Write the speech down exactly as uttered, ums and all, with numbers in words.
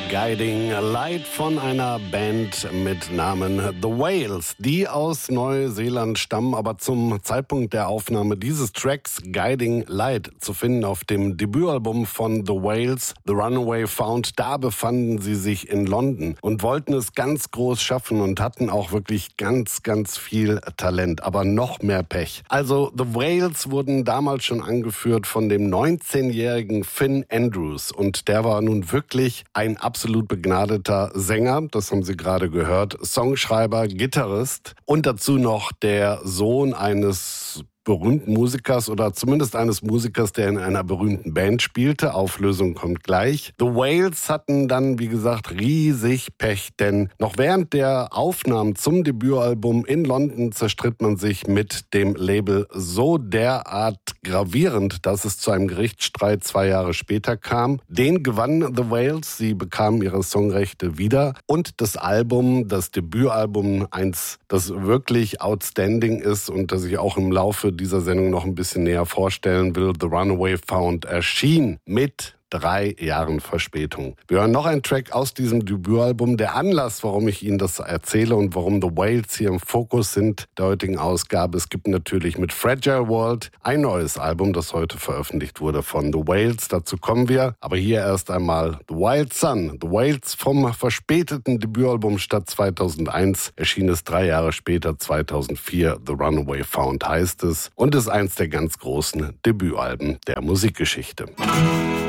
Guiding Light von einer Band mit Namen The Whales, die aus Neuseeland stammen, aber zum Zeitpunkt der Aufnahme dieses Tracks Guiding Light zu finden auf dem Debütalbum von The Whales, The Runaway Found, da befanden sie sich in London und wollten es ganz groß schaffen und hatten auch wirklich ganz, ganz viel Talent, aber noch mehr Pech. Also The Whales wurden damals schon angeführt von dem neunzehnjährigen Finn Andrews und der war nun wirklich ein absolut begnadeter Sänger, das haben Sie gerade gehört, Songschreiber, Gitarrist und dazu noch der Sohn eines berühmten Musikers oder zumindest eines Musikers, der in einer berühmten Band spielte. Auflösung kommt gleich. The Whales hatten dann, wie gesagt, riesig Pech, denn noch während der Aufnahmen zum Debütalbum in London zerstritt man sich mit dem Label so derart gravierend, dass es zu einem Gerichtsstreit zwei Jahre später kam. Den gewannen The Whales, sie bekamen ihre Songrechte wieder und das Album, das Debütalbum, eins, das wirklich outstanding ist und das ich auch im Laufe dieser Sendung noch ein bisschen näher vorstellen will, The Runaway Found, erschien mit drei Jahren Verspätung. Wir hören noch einen Track aus diesem Debütalbum. Der Anlass, warum ich Ihnen das erzähle und warum The Whales hier im Fokus sind der heutigen Ausgabe. Es gibt natürlich mit Fragile World ein neues Album, das heute veröffentlicht wurde von The Whales. Dazu kommen wir. Aber hier erst einmal The Wild Sun. The Whales vom verspäteten Debütalbum statt zweitausendeins erschien es drei Jahre später, zweitausendvier. The Runaway Found heißt es und ist eins der ganz großen Debütalben der Musikgeschichte.